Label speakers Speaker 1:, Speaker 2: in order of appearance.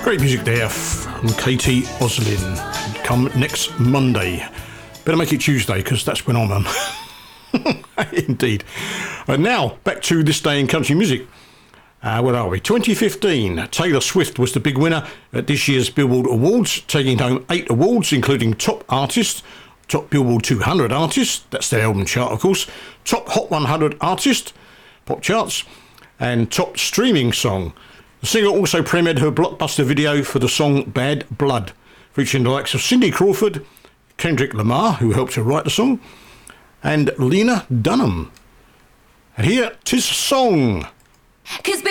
Speaker 1: Great music there from Katie Oslin. Come next Monday. Better make it Tuesday, because that's when I'm on. Indeed. And now, back to This Day in Country Music. Where are we? 2015. Taylor Swift was the big winner at this year's Billboard Awards, taking home 8 awards, including Top Artist, Top Billboard 200 Artist, that's their album chart, of course, Top Hot 100 Artist, pop charts, and Top Streaming Song. The singer also premiered her blockbuster video for the song Bad Blood, featuring the likes of Cindy Crawford, Kendrick Lamar, who helped her write the song, and Lena Dunham. And here, 'tis a song.
Speaker 2: 'Cause